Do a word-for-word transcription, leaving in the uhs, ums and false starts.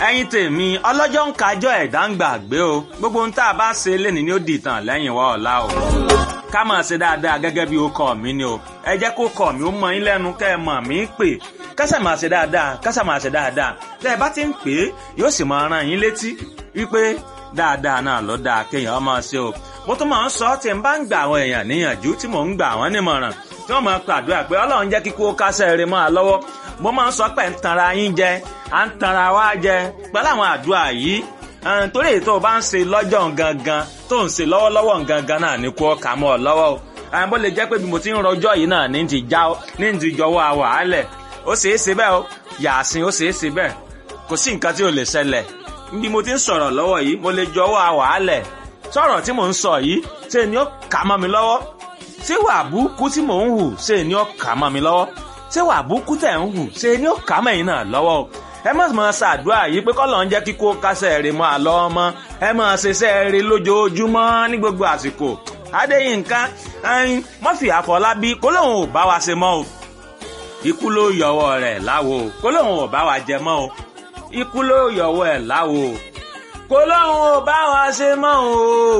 ẹ̀yin tèmi ọlọ́jọ́ ń kájọ́ ẹ̀dá ń gbàgbé o gbogbo ohun tá a bá ṣe lénìí ni ó dìtàn lẹ́yìn wa ọ̀la o ká máa ṣe dáadáa gẹ́gẹ́ bí ó kọ́ mi ni o ẹ jẹ́ kó kọ́ mi ó mọ yín lẹ́nu kẹ́ ẹ mọ̀ mí pè kásà máa ṣe dáadáa kásà máa ṣe dáadáa tẹ́ ẹ bá ti ń pè é yóò sì máa rán yín létí wípé dáadáa náà ló dáa kéèyàn máa ṣe o mo tún máa ń sọ tí n bá ń gbà àwọn èèyàn níyànjú tí mò ń gbà wọ́n nímọ̀ràn tí wọ́n máa pàdúrà pé ọlọ́run jẹ́ kíkó kásẹ̀ rẹ̀ máa lọ́wọ́ mo máa ń sọ pé ń tanra yín jẹ à ń tanra wá jẹ pẹ̀lú àwọn àdúrà yìí torí èyí tó o bá ń ṣe lọ́jọ́ gangan tó ń ṣe lọ́wọ́lọ́wọ́ gangan náà ní kó kà mọ́ ọ lọ́wọ́ o àwọn bó lè jẹ́ pé bí mo ti ń rọjọ́ yìí náà ní ti já ní ti jọwọ́ àwàálẹ̀ ó ṣeé ṣe bẹ́ẹ̀ o yàásìn ó ṣeé ṣe bẹ́ẹ̀ kò sí nǹkan tí ò lè ṣẹlẹ̀ bí mo ti ń sọ̀rọ̀ lọ́wọ́ yìí mo lè jọwọ́ àwàálẹ̀ sọ̀rọ̀ tí mò ń sọ yìí ṣe ni ó kà mọ́ mi lọ́wọ́ ṣé wà búkú tí mò ń hù ṣe ni ó kà mọ́ mi lọ́wọ́ ṣé wà búkú tẹ̀ ń hù ṣe ni ó kà mọ́ ẹ̀yin náà lọ́wọ́ o ẹ má máa ṣàdúrà yìí pé kọ́lọ̀ ń jẹ́ kíkó kásẹ̀ rè mọ́ àlọ́ ọmọ ẹ máa ṣiṣẹ́ rè lójoojúmọ́ ní gbogbo àsìkò Adéyínká ẹyin Murphy Àfọlábí kó lóun ò bá wa ṣe mọ́ o ikú ló yọwọ́ rẹ̀ láwo kó lóun ò bá wa jẹ mọ́ o ikú ló yọwọ́ ẹ̀ láwo kó lóun ò bá wa ṣe mọ́ o.